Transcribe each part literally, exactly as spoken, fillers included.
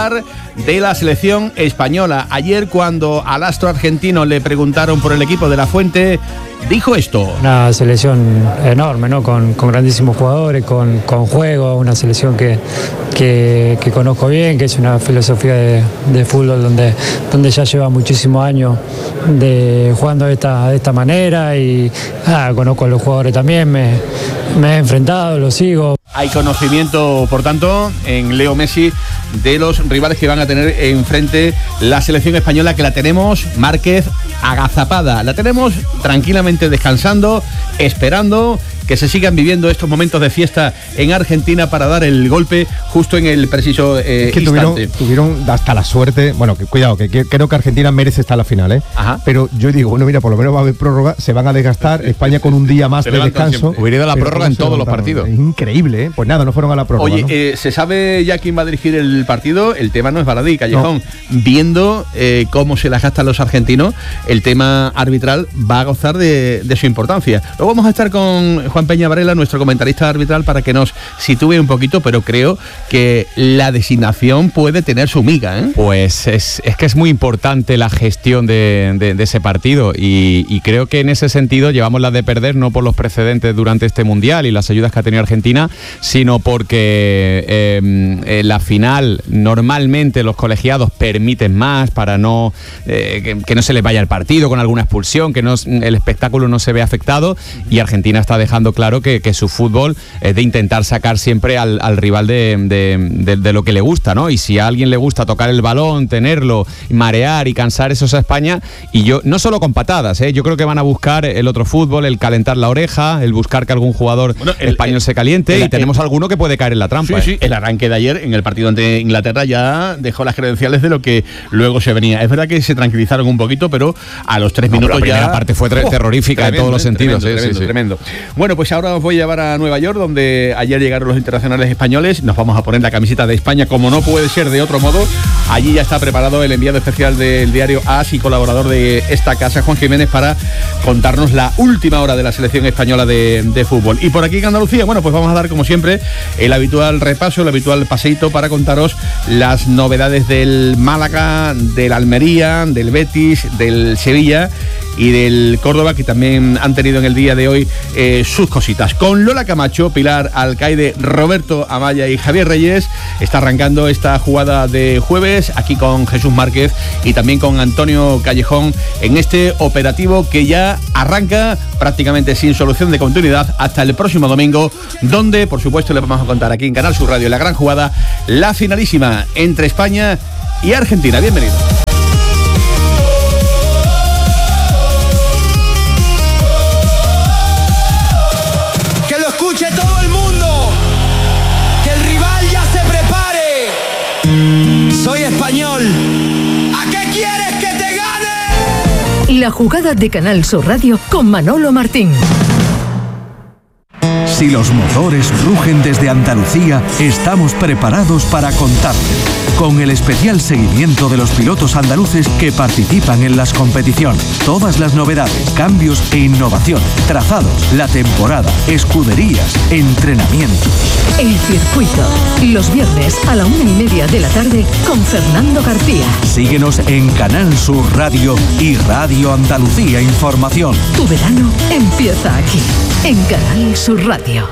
titular de la selección española. Ayer, cuando al astro argentino le preguntaron por el equipo de La Fuente, dijo esto. Una selección enorme, ¿no? Con, con grandísimos jugadores, con, con juego, una selección que, que, que conozco bien, que es una filosofía de, de fútbol donde, donde ya lleva muchísimos años de, jugando de esta, de esta manera y ah, conozco a los jugadores también, me, me he enfrentado, los sigo. Hay conocimiento, por tanto, en Leo Messi de los rivales que van a tener enfrente la selección española, que la tenemos, Márquez, agazapada. La tenemos tranquilamente descansando, esperando que se sigan viviendo estos momentos de fiesta en Argentina para dar el golpe justo en el preciso eh, es que instante. Tuvieron, tuvieron hasta la suerte, bueno, que, cuidado, que, que creo que Argentina merece estar a la final, ¿eh? Ajá. Pero yo digo, bueno, mira, por lo menos va a haber prórroga, se van a desgastar, España con un día más se de descanso. Siempre. Hubiera ido a la prórroga en todos los partidos. Es increíble, ¿eh? Pues nada, no fueron a la prórroga. Oye, ¿no? eh, ¿se sabe ya quién va a dirigir el partido? El tema no es baladí, Callejón. No. Viendo eh, cómo se las gastan los argentinos, el tema arbitral va a gozar de, de su importancia. Luego vamos a estar con Juan Peña Varela, nuestro comentarista arbitral, para que nos sitúe un poquito, pero creo que la designación puede tener su miga, ¿eh? Pues es, es que es muy importante la gestión de, de, de ese partido y, y creo que en ese sentido llevamos la de perder, no por los precedentes durante este Mundial y las ayudas que ha tenido Argentina, sino porque eh, en la final normalmente los colegiados permiten más para no eh, que, que no se les vaya el partido con alguna expulsión, que no, el espectáculo no se vea afectado, y Argentina está dejando claro que, que su fútbol es de intentar sacar siempre al, al rival de, de, de, de lo que le gusta, ¿no? Y si a alguien le gusta tocar el balón, tenerlo, marear y cansar, eso es a España. Y yo, no solo con patadas, ¿eh? Yo creo que van a buscar el otro fútbol, el calentar la oreja, el buscar que algún jugador bueno, el, español el, se caliente, el, y tenemos el, alguno que puede caer en la trampa. Sí, ¿eh? sí, el arranque de ayer en el partido ante Inglaterra ya dejó las credenciales de lo que luego se venía. Es verdad que se tranquilizaron un poquito, pero a los tres no, minutos la ya... La parte fue oh, terrorífica en todos los sentidos. Tremendo, ¿eh? tremendo, sí, sí. tremendo. Bueno, pues ahora os voy a llevar a Nueva York, donde ayer llegaron los internacionales españoles. Nos vamos a poner la camiseta de España, como no puede ser de otro modo. Allí ya está preparado el enviado especial del diario A S y colaborador de esta casa, Juan Jiménez, para contarnos la última hora de la selección española de, de fútbol. Y por aquí en Andalucía, bueno, pues vamos a dar, como siempre, el habitual repaso, el habitual paseíto para contaros las novedades del Málaga, del Almería, del Betis, del Sevilla y del Córdoba, que también han tenido en el día de hoy eh, sus cositas. Con Lola Camacho, Pilar Alcaide, Roberto Amaya y Javier Reyes está arrancando esta jugada de jueves, aquí con Jesús Márquez y también con Antonio Callejón, en este operativo que ya arranca prácticamente sin solución de continuidad hasta el próximo domingo, donde por supuesto le vamos a contar aquí en Canal Sur Radio, la gran jugada, la finalísima entre España y Argentina. Bienvenido. Soy español. ¿A qué quieres que te gane? La jugada de Canal Sur Radio con Manolo Martín. Si los motores rugen desde Andalucía, estamos preparados para contarte. Con el especial seguimiento de los pilotos andaluces que participan en las competiciones. Todas las novedades, cambios e innovaciones, trazados, la temporada, escuderías, entrenamientos. El circuito, los viernes a la una y media de la tarde con Fernando García. Síguenos en Canal Sur Radio y Radio Andalucía Información. Tu verano empieza aquí, en Canal Sur Radio.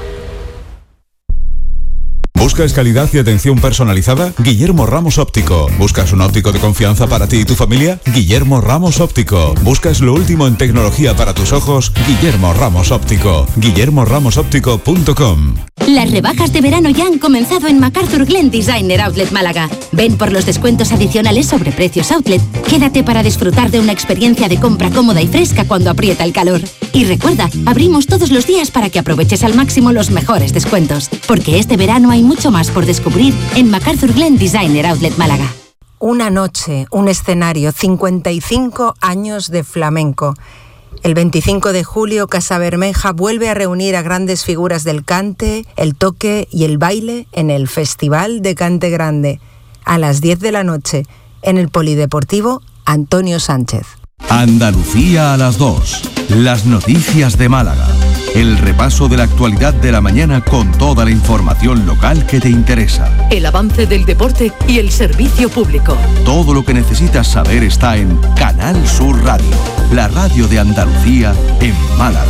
¿Buscas calidad y atención personalizada? Guillermo Ramos Óptico. ¿Buscas un óptico de confianza para ti y tu familia? Guillermo Ramos Óptico. ¿Buscas lo último en tecnología para tus ojos? Guillermo Ramos Óptico. guillermo ramos óptico punto com. Las rebajas de verano ya han comenzado en MacArthur Glen Designer Outlet Málaga. Ven por los descuentos adicionales sobre precios outlet. Quédate para disfrutar de una experiencia de compra cómoda y fresca cuando aprieta el calor. Y recuerda, abrimos todos los días para que aproveches al máximo los mejores descuentos. Porque este verano hay mucho más por descubrir en MacArthur Glen Designer Outlet Málaga. Una noche, un escenario, cincuenta y cinco años de flamenco. El veinticinco de julio, Casa Bermeja vuelve a reunir a grandes figuras del cante, el toque y el baile en el Festival de Cante Grande. A las diez de la noche, en el Polideportivo Antonio Sánchez. Andalucía a las dos. Las noticias de Málaga. El repaso de la actualidad de la mañana con toda la información local que te interesa. El avance del deporte y el servicio público. Todo lo que necesitas saber está en Canal Sur Radio, la radio de Andalucía en Málaga.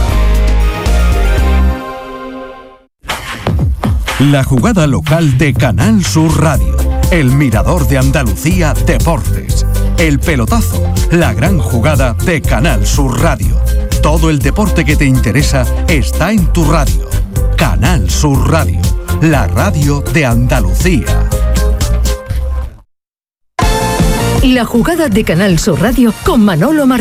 La jugada local de Canal Sur Radio. El mirador de Andalucía Deportes. El pelotazo, la gran jugada de Canal Sur Radio. Todo el deporte que te interesa está en tu radio. Canal Sur Radio, la radio de Andalucía. La jugada de Canal Sur Radio con Manolo Martínez.